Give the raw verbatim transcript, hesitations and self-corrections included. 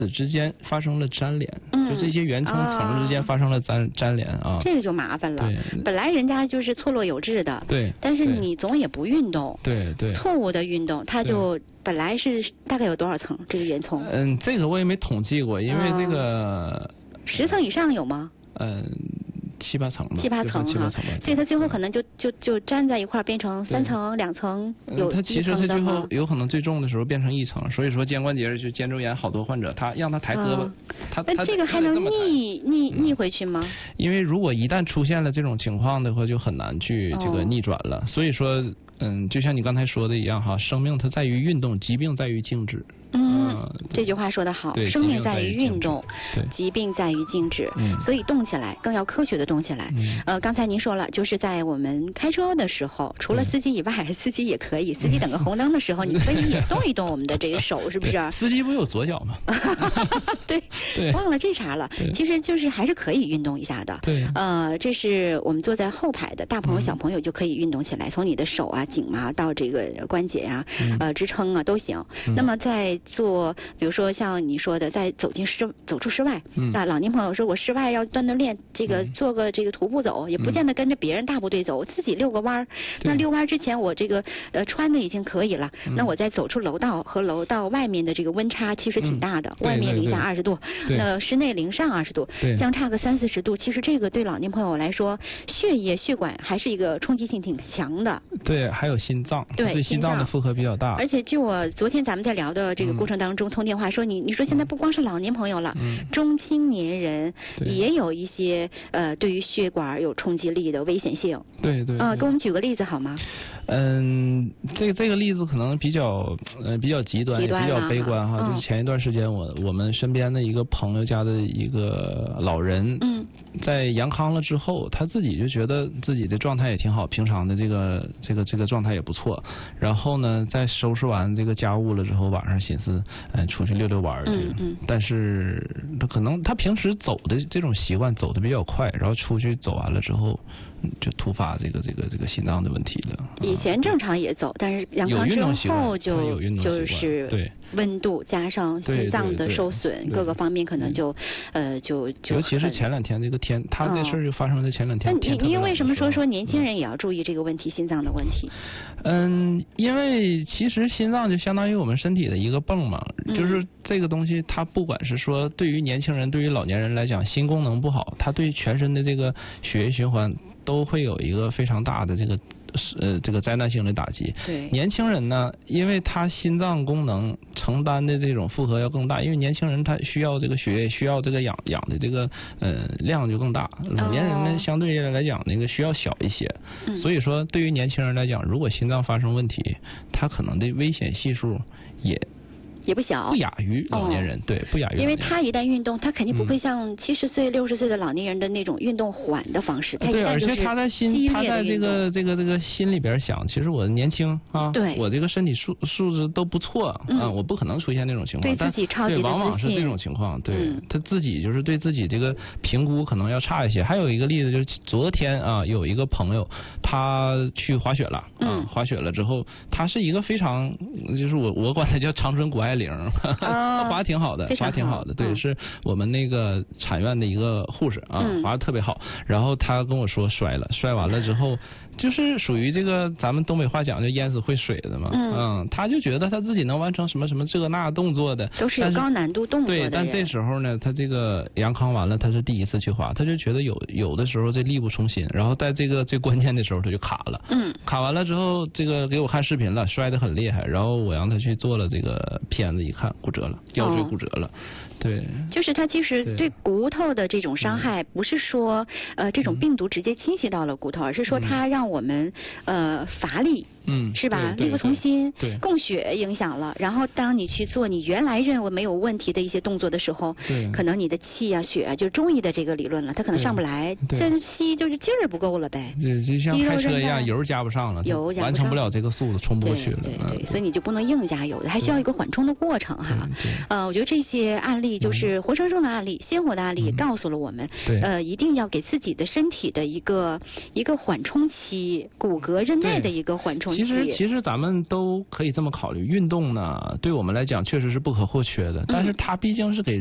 之间发生了粘连， 嗯、 就这些圆葱层之间发生了粘、啊、粘连啊， 这个就麻烦了。本来人家就是错落有致的， 对， 但是你总也不运动， 对对， 错误的运动，它就本来是大概有多少层这个圆葱？ 嗯，这个我也没统计过，因为这个十、啊、层以上有吗？ 嗯。七八层吧， 七八层哈，所以它最后可能就就就粘在一块，变成三层、两层，有它其实它最后有可能最重的时候变成一层，所以说肩关节就肩周炎好多患者，他让他抬胳膊，他那这个还能逆逆逆回去吗？ 因为如果一旦出现了这种情况的话，就很难去这个逆转了。所以说，嗯，就像你刚才说的一样哈，生命它在于运动，疾病在于静止。 嗯，这句话说得好，生命在于运动，疾病在于静止。 嗯， 所以动起来更要科学的动起来。 嗯， 呃，刚才您说了，就是在我们开车的时候，除了司机以外，嗯、司机也可以，司机等个红灯的时候，你可以也动一动我们的这个手，是不是？ 司机不有左脚吗？ 对， 对， 忘了这茬了。其实就是还是可以运动一下的。 对， 呃，这是我们坐在后排的大朋友、小朋友就可以运动起来，从你的手啊、颈啊到这个关节啊、呃支撑啊都行。 嗯、 那么在做，比如说像你说的，在走进室走出室外， 嗯、 那老年朋友说我室外要锻锻炼，这个做个这个徒步走，也不见得跟着别人大部队走，我自己遛个弯儿。那遛弯之前，我这个呃穿的已经可以了， 嗯、 那我再走出楼道和楼道外面的这个温差其实挺大的， 嗯、 外面零下二十度， 对对那室内零上二十度，相差个三四十度，其实这个对老年朋友来说，血液血管还是一个冲击性挺强的。 对，还有心脏， 对， 对心脏的负荷比较大。 而且就我昨天咱们在聊的这个过程当中，嗯、通电话说你你说现在不光是老年朋友了， 嗯、 中青年人也有一些呃对于血管有冲击力的危险性。 对对。 啊、呃，给我们举个例子好吗？ 嗯，这个这个例子可能比较呃比较极端， 极端也比较悲观哈。 嗯、 就是前一段时间我我们身边的一个朋友家的一个老人， 嗯， 在阳康了之后，他自己就觉得自己的状态也挺好，平常的这个这个这个状态也不错。然后呢，在收拾完这个家务了之后，晚上寻思，嗯、呃，出去溜溜弯去。 嗯嗯。 但是他可能他平时走的这种习惯走的比较快，然后出去走完了之后，就突发这个这个这个心脏的问题了。 以前正常也走，但是阳康之后就就是对温度加上心脏的受损，各个方面可能就呃就就尤其是前两天这个天，他这事儿就发生在前两天。 那你您为什么说说年轻人也要注意这个问题，心脏的问题？ 嗯，因为其实心脏就相当于我们身体的一个泵嘛，就是这个东西，它不管是说对于年轻人，对于老年人来讲，心功能不好，它对全身的这个血液循环都会有一个非常大的这个呃这个灾难性的打击。 对， 年轻人呢，因为他心脏功能承担的这种负荷要更大，因为年轻人他需要这个血液需要这个氧氧的这个呃量就更大，老年人呢、哦、相对来讲那个需要小一些。 嗯、 所以说对于年轻人来讲，如果心脏发生问题，他可能的危险系数也也不小， 不亚于老年人，哦、对，不亚于老年人。 因为他一旦运动，他肯定不会像七十岁、六十岁的老年人的那种运动缓的方式。 对，而且他在心，他在这个这个这个心里边想，其实我年轻啊， 对， 我这个身体素素质都不错、 嗯、 啊，我不可能出现那种情况。 对自己超级的自信， 对，往往是这种情况。对、 嗯、 他自己就是对自己这个评估可能要差一些。还有一个例子就是昨天啊，有一个朋友他去滑雪了啊， 嗯、 滑雪了之后，他是一个非常就是我我管他叫长春谷爱凌。他滑挺好的，滑挺好的，对， 嗯、 是我们那个产院的一个护士啊， 嗯、 滑得特别好。然后他跟我说摔了，摔完了之后，就是属于这个咱们东北话讲就淹死会水的嘛， 嗯, 嗯，他就觉得他自己能完成什么什么这个那动作的， 都是有高难度动作的。 对，但这时候呢，他这个阳康完了，他是第一次去滑，他就觉得有有的时候这力不从心，然后在这个最关键的时候他就卡了， 嗯， 卡完了之后，这个给我看视频了，摔得很厉害，然后我让他去做了这个片子，一看骨折了，腰椎骨折了，哦、对， 就是他其实对骨头的这种伤害，不是说呃这种病毒直接侵袭到了骨头，而是说它让我们呃乏力。 嗯， 是吧？力不从心， 对， 供血影响了。然后当你去做你原来认为没有问题的一些动作的时候， 对， 可能你的气啊、血啊，就是中医的这个理论了，它可能上不来。这西医就是劲儿不够了呗。 对，就像开车一样，油加不上了， 油完成不了这个速度，冲不过去了。 对对对，所以你就不能硬加油的，还需要一个缓冲的过程哈。呃，我觉得这些案例就是活生生的案例、鲜活的案例，也告诉了我们，呃，一定要给自己的身体的一个一个缓冲期，骨骼韧带的一个缓冲。 重启。 其实其实咱们都可以这么考虑，运动呢对我们来讲确实是不可或缺的，但是它毕竟是给